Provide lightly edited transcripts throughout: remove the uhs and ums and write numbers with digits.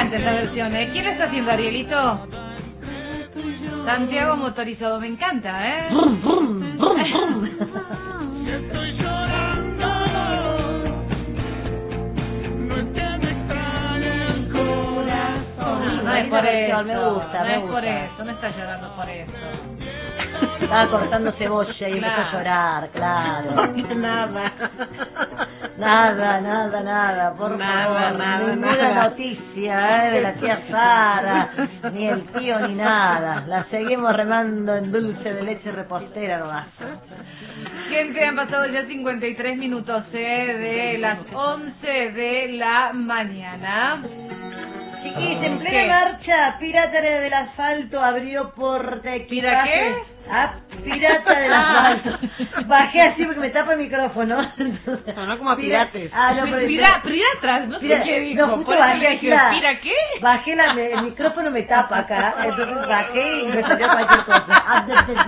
encanta esa versión, ¿eh? ¿Quién la está haciendo, Arielito? Santiago Motorizado, me encanta, ¿eh? Estoy llorando, no es que me extrañe el corazón. No es por eso, me gusta, no me es por gusta. eso, no está llorando por eso. Estaba cortando cebolla y empezó a llorar, claro. Nada, por favor. Ninguna noticia de la tía Sara, ni el tío, ni nada. La seguimos remando en dulce de leche repostera nomás. Gente, han pasado ya 53 minutos de las 11 de la mañana. Chiquis, en plena marcha, Pirata del Asfalto abrió portaequipajes. ¿Pira qué? Ah, Pirata del Asfalto. Bajé así porque me tapa el micrófono. Sonó como a pirates. Ah, no, pero Piratras, no sé qué dijo. No, justo Por eso le bajé dije, la... ¿pira qué? Bajé el micrófono me tapa acá, entonces bajé y me salió cualquier cosa.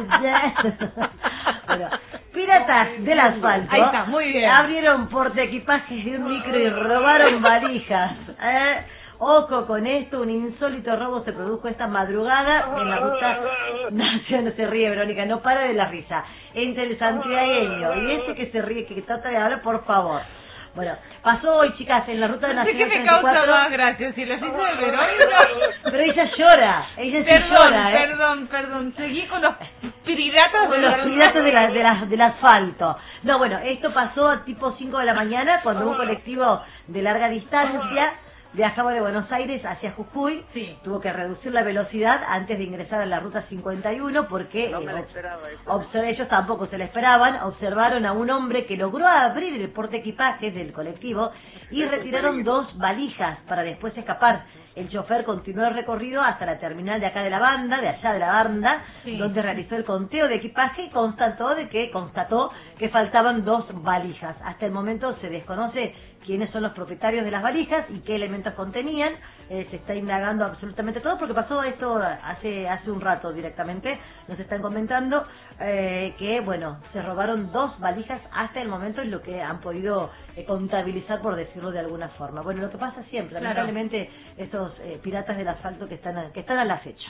Bueno, Piratas del Asfalto. Ahí está, muy bien. Abrieron portaequipajes de un micro y robaron valijas. Ojo con esto, un insólito robo se produjo esta madrugada en la ruta... No se ríe, Verónica, no para de la risa. Entre el santiagueño y ese que se ríe, que trata de hablar, por favor. Bueno, pasó hoy, chicas, en la ruta de No sé Nacional qué me causa 34. más gracia, si las hice de Verónica. Pero ella llora, ella sí llora, Perdón, seguí con los piratas con los piratas del asfalto. No, bueno, esto pasó a tipo 5 de la mañana cuando un colectivo de larga distancia viajaba de Buenos Aires hacia Jujuy. Sí. Tuvo que reducir la velocidad antes de ingresar a la ruta 51 porque ellos tampoco se la esperaban. Observaron a un hombre que logró abrir el portaequipajes del colectivo y retiraron 2 valijas para después escapar. El chofer continuó el recorrido hasta la terminal de acá de la banda, de allá de la banda, sí, donde realizó el conteo de equipaje y constató que faltaban 2 valijas. Hasta el momento se desconoce quiénes son los propietarios de las valijas y qué elementos contenían. Se está indagando absolutamente todo porque pasó esto hace un rato directamente. Nos están comentando que, bueno, se robaron 2 valijas hasta el momento, en lo que han podido contabilizar, por decirlo de alguna forma. Bueno, lo que pasa siempre, claro, lamentablemente, estos piratas del asfalto que están al acecho.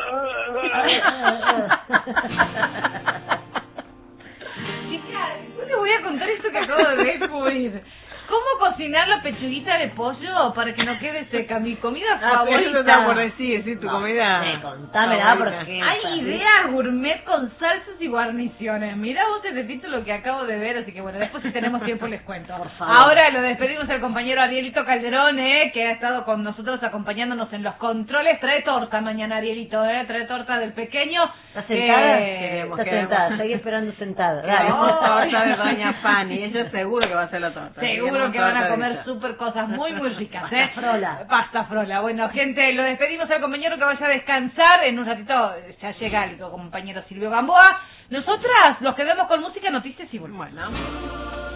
Chica, yo te voy a contar esto que acabo de descubrir. ¿Cómo cocinar la pechuguita de pollo para que no quede seca? Mi comida favorita. Sí, tu comida. Contámela porque... Hay ideas gourmet con salsas y guarniciones. Mira vos este título que acabo de ver, así que bueno, después si tenemos tiempo les cuento. Por favor. Ahora lo despedimos al compañero Arielito Calderón, que ha estado con nosotros acompañándonos en los controles. Trae torta mañana, Arielito, trae torta del pequeño. ¿Estás sentada? Queremos. Sentada, seguí esperando sentada. Dale, No. torta de doña Fanny, ella seguro que va a hacer la torta. Seguro que van a comer súper cosas muy ricas, Pasta frola. Pasta frola. Bueno, gente, lo despedimos al compañero que vaya a descansar. En un ratito ya llega el compañero Silvio Gamboa. Nosotras los quedamos con música, noticias y volvemos. Bueno.